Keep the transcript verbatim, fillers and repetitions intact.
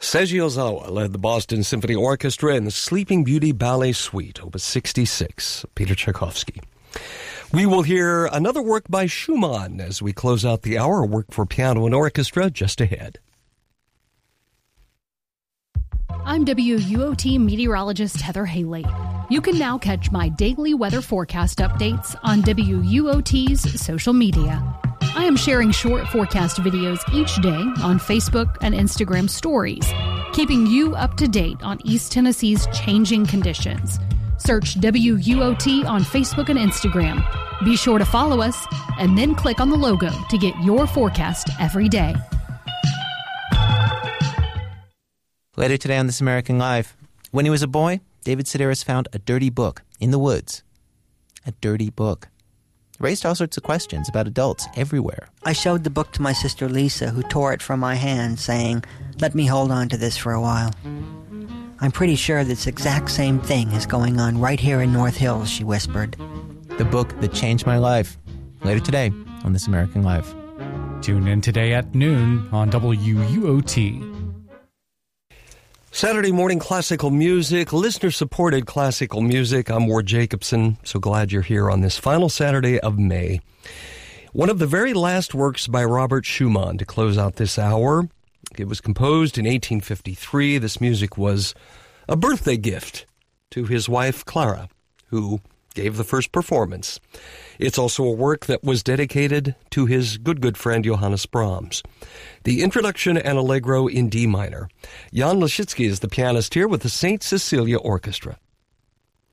Seiji Ozawa led the Boston Symphony Orchestra in the Sleeping Beauty Ballet Suite, Opus sixty-six, Peter Tchaikovsky. We will hear another work by Schumann as we close out the hour, work for piano and orchestra just ahead. I'm W U O T meteorologist Heather Haley. You can now catch my daily weather forecast updates on W U O T's social media. I am sharing short forecast videos each day on Facebook and Instagram stories, keeping you up to date on East Tennessee's changing conditions. Search W U O T on Facebook and Instagram. Be sure to follow us and then click on the logo to get your forecast every day. Later today on This American Life, when he was a boy, David Sedaris found a dirty book in the woods. A dirty book. It raised all sorts of questions about adults everywhere. I showed the book to my sister Lisa, who tore it from my hand, saying, "Let me hold on to this for a while." "I'm pretty sure this exact same thing is going on right here in North Hills," she whispered. The book that changed my life. Later today on This American Life. Tune in today at noon on W U O T. Saturday morning classical music, listener-supported classical music. I'm Ward Jacobson. So glad you're here on this final Saturday of May. One of the very last works by Robert Schumann to close out this hour. It was composed in eighteen fifty-three. This music was a birthday gift to his wife, Clara, who gave the first performance. It's also a work that was dedicated to his good, good friend Johannes Brahms. The introduction and allegro in D minor. Jan Lashitsky is the pianist here with the Saint Cecilia Orchestra.